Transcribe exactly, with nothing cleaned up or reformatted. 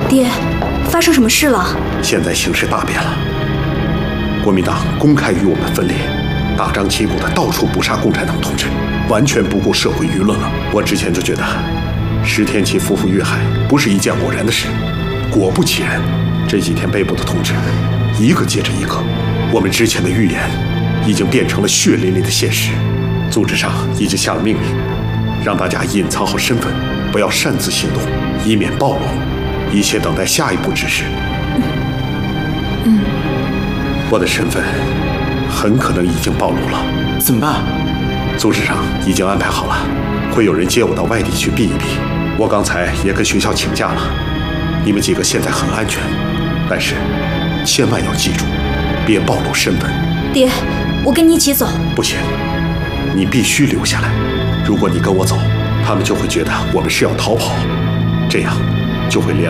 爹，发生什么事了？ 现在形势大变了，国民党公开与我们分裂，大张旗鼓的到处捕杀共产党同志，完全不顾社会舆论了。我之前就觉得，石天琪夫妇遇害不是一件偶然的事，果不其然，这几天被捕的同志一个接着一个，我们之前的预言已经变成了血淋淋的现实。组织上已经下了命令，让大家隐藏好身份，不要擅自行动，以免暴露。一切等待下一步指示。 嗯， 我的身份很可能已经暴露了， 怎么办？ 组织上已经安排好了，会有人接我到外地去避一避。我刚才也跟学校请假了。你们几个现在很安全，但是千万要记住，别暴露身份。 爹，我跟你一起走。 不行，你必须留下来。如果你跟我走，他们就会觉得我们是要逃跑，这样就会连